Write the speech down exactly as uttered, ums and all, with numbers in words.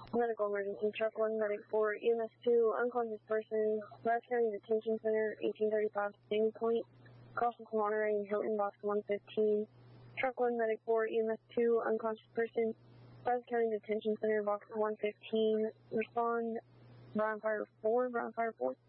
Medical emergency, truck one, medic four, E M S two, unconscious person, Brazos County Detention Center, eighteen thirty-five, Sandy Point, Crossing Monterey and Hilton, box one fifteen. Truck one, medic four, E M S two, unconscious person, Brazos County Detention Center, box one fifteen. Respond, Brian Fire four, Brian Fire four.